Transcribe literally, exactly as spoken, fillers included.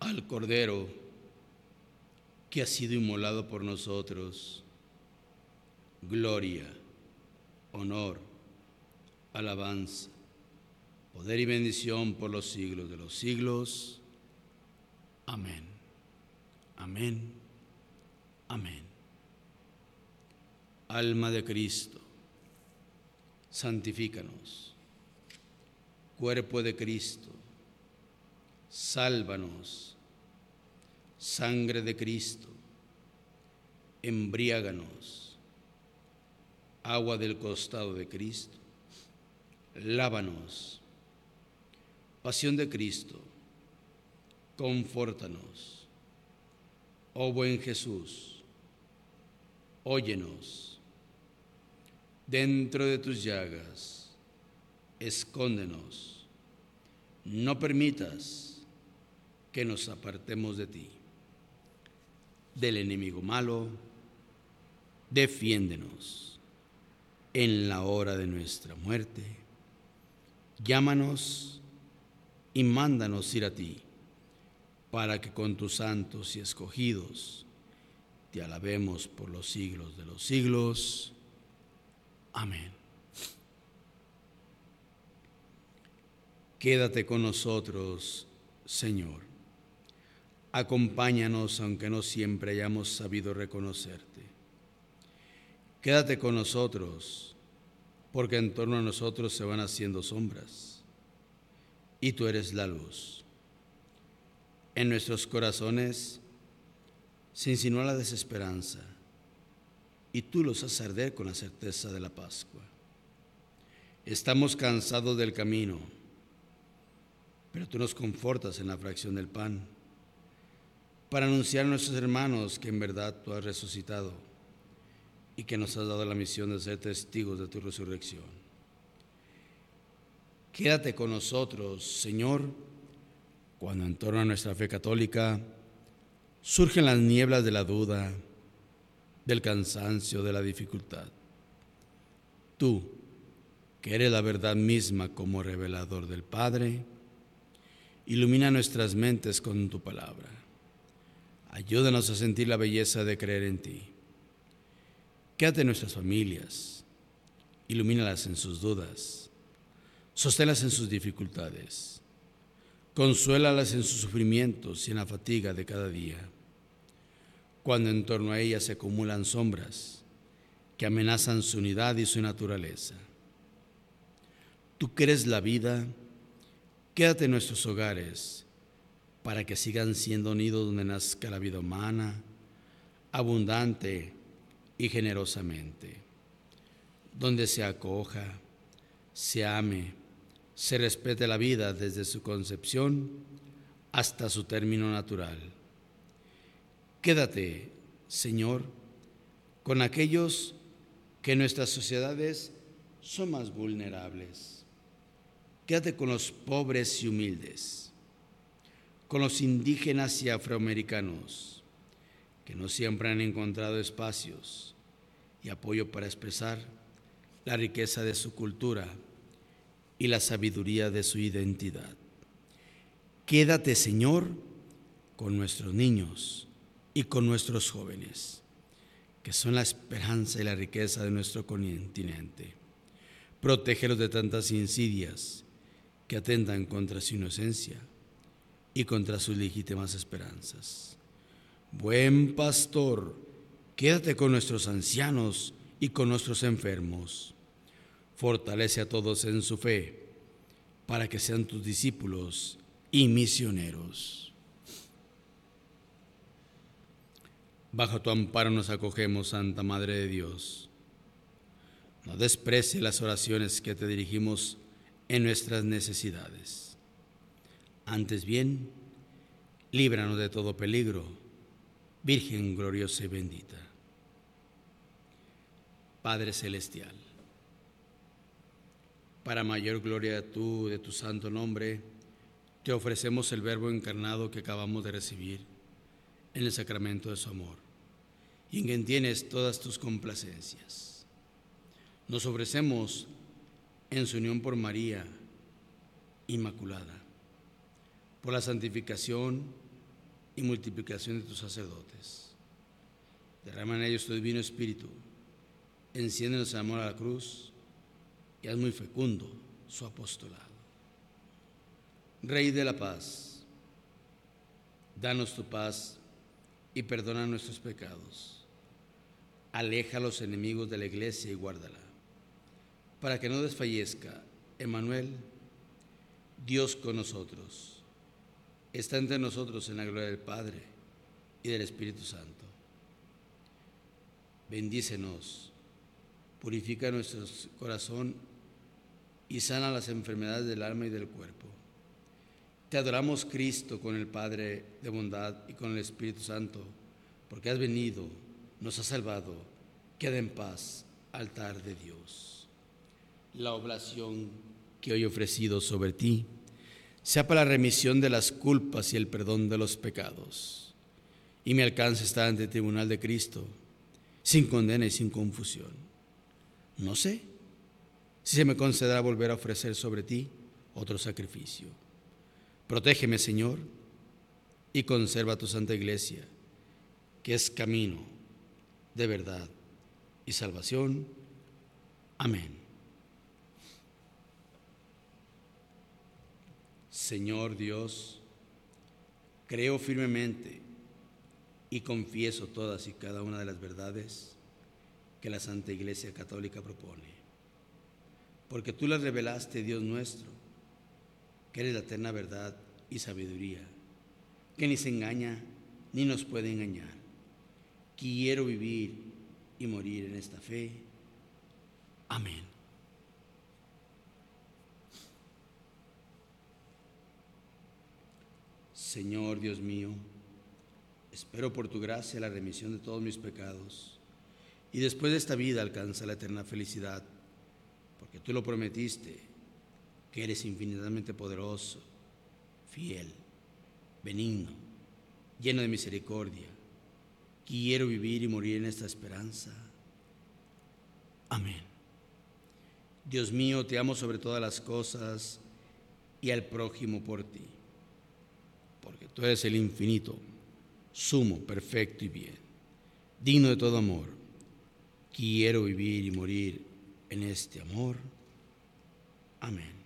al Cordero que ha sido inmolado por nosotros, gloria, honor, alabanza, poder y bendición por los siglos de los siglos. Amén. Amén. Amén. Alma de Cristo, santifícanos. Cuerpo de Cristo, sálvanos. Sangre de Cristo, embriáganos. Agua del costado de Cristo, lávanos. Pasión de Cristo, confórtanos. Oh buen Jesús, óyenos. Dentro de tus llagas, escóndenos. No permitas que nos apartemos de ti. Del enemigo malo, defiéndenos. En la hora de nuestra muerte, llámanos y mándanos ir a ti, para que con tus santos y escogidos te alabemos por los siglos de los siglos. Amén. Quédate con nosotros, Señor. Acompáñanos aunque no siempre hayamos sabido reconocerte. Quédate con nosotros, porque en torno a nosotros se van haciendo sombras, y tú eres la luz. En nuestros corazones se insinúa la desesperanza, y tú los haces arder con la certeza de la Pascua. Estamos cansados del camino, pero tú nos confortas en la fracción del pan, para anunciar a nuestros hermanos que en verdad tú has resucitado y que nos has dado la misión de ser testigos de tu resurrección. Quédate con nosotros, Señor, cuando en torno a nuestra fe católica surgen las nieblas de la duda, del cansancio, de la dificultad. Tú, que eres la verdad misma como revelador del Padre, ilumina nuestras mentes con tu palabra. Ayúdanos a sentir la belleza de creer en ti. Quédate en nuestras familias, ilumínalas en sus dudas, sosténlas en sus dificultades, consuélalas en sus sufrimientos y en la fatiga de cada día. Cuando en torno a ellas se acumulan sombras que amenazan su unidad y su naturaleza. Tú que eres la vida, quédate en nuestros hogares, para que sigan siendo nidos donde nazca la vida humana, abundante y generosamente, donde se acoja, se ame, se respete la vida desde su concepción hasta su término natural. Quédate, Señor, con aquellos que en nuestras sociedades son más vulnerables. Quédate con los pobres y humildes, con los indígenas y afroamericanos, que no siempre han encontrado espacios y apoyo para expresar la riqueza de su cultura y la sabiduría de su identidad. Quédate, Señor, con nuestros niños y con nuestros jóvenes, que son la esperanza y la riqueza de nuestro continente. Protégelos de tantas insidias que atentan contra su inocencia y contra sus legítimas esperanzas. Buen pastor, quédate con nuestros ancianos y con nuestros enfermos. Fortalece a todos en su fe, para que sean tus discípulos y misioneros. Bajo tu amparo nos acogemos, Santa Madre de Dios. No desprecie las oraciones que te dirigimos en nuestras necesidades. Antes bien, líbranos de todo peligro, Virgen gloriosa y bendita. Padre Celestial, para mayor gloria tú de tu santo nombre, te ofrecemos el Verbo encarnado que acabamos de recibir en el sacramento de su amor, y en quien tienes todas tus complacencias. Nos ofrecemos en su unión por María Inmaculada, por la santificación y multiplicación de tus sacerdotes. Derrama en ellos tu divino espíritu, enciéndenos en amor a la cruz y haz muy fecundo su apostolado. Rey de la paz, danos tu paz y perdona nuestros pecados. Aleja a los enemigos de la iglesia y guárdala, para que no desfallezca. Emmanuel, Dios con nosotros, está entre nosotros en la gloria del Padre y del Espíritu Santo. Bendícenos, purifica nuestro corazón y sana las enfermedades del alma y del cuerpo. Te adoramos, Cristo, con el Padre de bondad y con el Espíritu Santo, porque has venido, nos has salvado. Queda en paz, altar de Dios. La oblación que hoy he ofrecido sobre ti sea para la remisión de las culpas y el perdón de los pecados, y me alcance estar ante el tribunal de Cristo, sin condena y sin confusión. No sé si se me concederá volver a ofrecer sobre ti otro sacrificio. Protégeme, Señor, y conserva tu santa iglesia, que es camino de verdad y salvación. Amén. Señor Dios, creo firmemente y confieso todas y cada una de las verdades que la Santa Iglesia Católica propone, porque tú las revelaste, Dios nuestro, que eres la eterna verdad y sabiduría, que ni se engaña ni nos puede engañar. Quiero vivir y morir en esta fe. Amén. Señor Dios mío, espero por tu gracia la remisión de todos mis pecados y después de esta vida alcanza la eterna felicidad, porque tú lo prometiste, que eres infinitamente poderoso, fiel, benigno, lleno de misericordia. Quiero vivir y morir en esta esperanza. Amén. Dios mío, te amo sobre todas las cosas y al prójimo por ti, porque tú eres el infinito, sumo, perfecto y bien, digno de todo amor. Quiero vivir y morir en este amor. Amén.